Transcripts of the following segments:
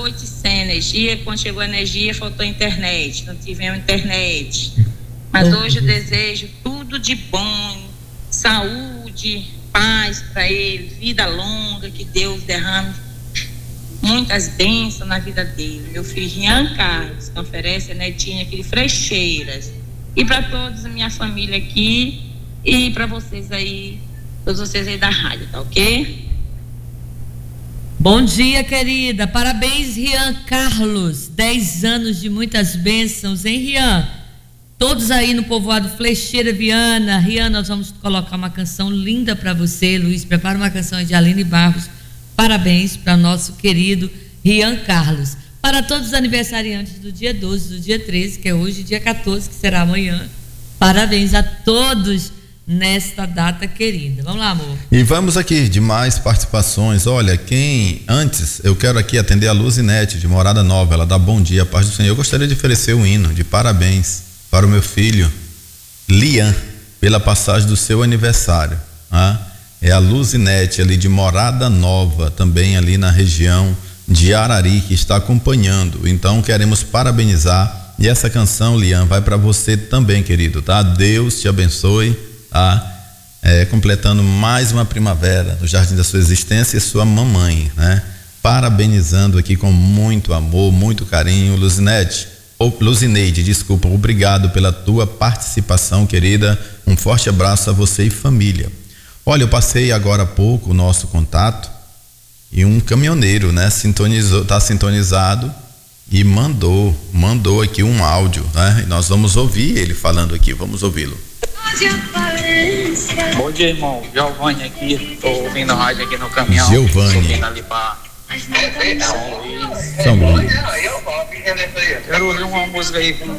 noite sem energia. Quando chegou a energia, faltou internet. Não tivemos internet. Mas hoje eu desejo tudo de bom, saúde, paz para ele, vida longa, que Deus derrame muitas bênçãos na vida dele. Meu filho Jean Carlos, que oferece a netinha aqui de Frecheiras. E para todos a minha família aqui e para vocês aí, todos vocês aí da rádio, tá ok? Bom dia, querida. Parabéns, Rian Carlos. 10 anos de muitas bênçãos, hein, Rian? Todos aí no povoado Flecheira Viana. Rian, nós vamos colocar uma canção linda para você. Luiz, prepara uma canção de Aline Barros. Parabéns para nosso querido Rian Carlos. Para todos os aniversariantes do dia 12, do dia 13, que é hoje, dia 14, que será amanhã. Parabéns a todos nesta data querida. Vamos lá, amor. E vamos aqui de mais participações. Olha, antes eu quero aqui atender a Luzinete de Morada Nova. Ela dá bom dia, paz do Senhor. Eu gostaria de oferecer um hino de parabéns para o meu filho Lian pela passagem do seu aniversário. É a Luzinete ali de Morada Nova, também ali na região de Arari, que está acompanhando. Então queremos parabenizar, e essa canção, Lian, vai para você também, querido, tá? Deus te abençoe, tá? Completando mais uma primavera no jardim da sua existência, e sua mamãe, né? Parabenizando aqui com muito amor, muito carinho. Luzineide, desculpa, obrigado pela tua participação, querida. Um forte abraço a você e família. Olha, eu passei agora há pouco o nosso contato e um caminhoneiro, né, tá sintonizado e mandou aqui um áudio, né? E nós vamos ouvir ele falando aqui, vamos ouvi-lo. Bom dia, irmão. Giovanni aqui, tô ouvindo a rádio aqui no caminhão. Giovanni. Subindo ali pra São Luís. Quero ouvir uma música aí com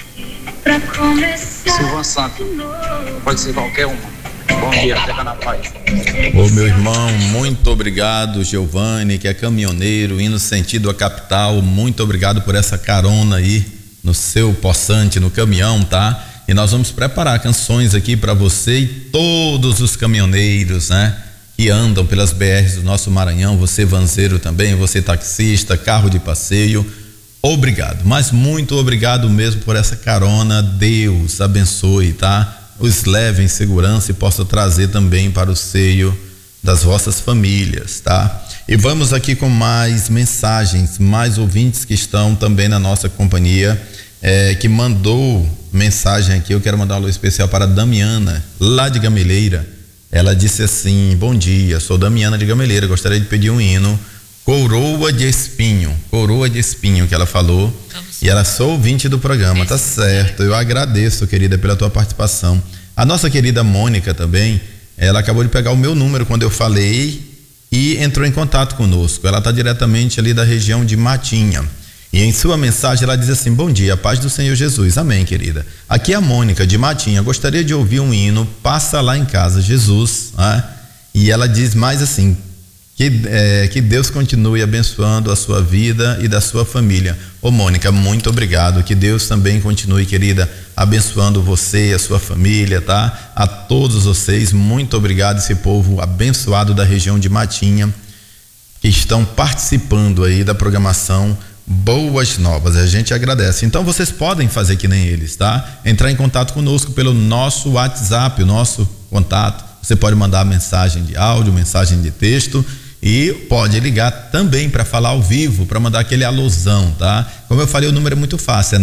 Silvan Santos. Pode ser qualquer uma. Bom dia, fica na paz. Ô meu irmão, muito obrigado, Giovanni, que é caminhoneiro, indo sentido a capital. Muito obrigado por essa carona aí no seu possante, no caminhão, tá? E nós vamos preparar canções aqui para você e todos os caminhoneiros, né? Que andam pelas BRs do nosso Maranhão, você vanzeiro também, você taxista, carro de passeio, obrigado, mas muito obrigado mesmo por essa carona. Deus abençoe, tá? Os leve em segurança e possa trazer também para o seio das vossas famílias, tá? E vamos aqui com mais mensagens, mais ouvintes que estão também na nossa companhia, que mandou mensagem aqui. Eu quero mandar um alô especial para a Damiana, lá de Gameleira. Ela disse assim: bom dia, sou Damiana de Gameleira, gostaria de pedir um hino, Coroa de Espinho, que ela falou. E ela sou ouvinte do programa, tá certo, eu agradeço, querida, pela tua participação. A nossa querida Mônica também, ela acabou de pegar o meu número quando eu falei e entrou em contato conosco. Ela está diretamente ali da região de Matinha. E em sua mensagem ela diz assim: bom dia, paz do Senhor Jesus. Amém, querida. Aqui é a Mônica de Matinha, gostaria de ouvir um hino, Passa Lá em Casa Jesus, né? E ela diz mais assim: que Deus continue abençoando a sua vida e da sua família. Ô Mônica, muito obrigado, que Deus também continue, querida, abençoando você e a sua família, tá? A todos vocês, muito obrigado, esse povo abençoado da região de Matinha, que estão participando aí da programação Boas Novas, a gente agradece. Então vocês podem fazer que nem eles, tá? Entrar em contato conosco pelo nosso WhatsApp, o nosso contato. Você pode mandar mensagem de áudio, mensagem de texto e pode ligar também para falar ao vivo, para mandar aquele alusão, tá? Como eu falei, o número é muito fácil, é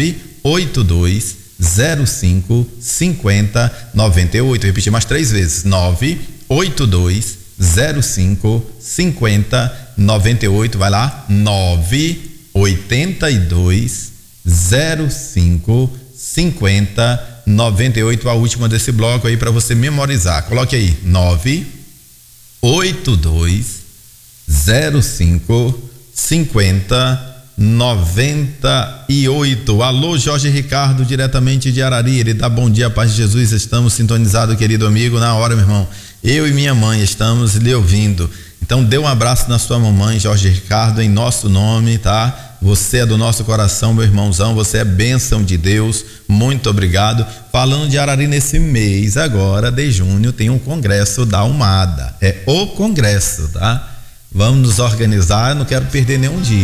982 05 50 98. Repetir mais 3 vezes: 982 05 50 98. Vai lá, 982 05 50 98, a última desse bloco aí para você memorizar. Coloque aí: 982 05 50 98. Alô, Jorge Ricardo, diretamente de Arari. Ele dá bom dia, paz de Jesus. Estamos sintonizados, querido amigo. Na hora, meu irmão, eu e minha mãe estamos lhe ouvindo. Então dê um abraço na sua mamãe, Jorge Ricardo, em nosso nome, tá? Você é do nosso coração, meu irmãozão, você é bênção de Deus, muito obrigado. Falando de Arari, nesse mês agora de junho tem um congresso da Umada, é o congresso, tá? Vamos nos organizar, eu não quero perder nenhum dia.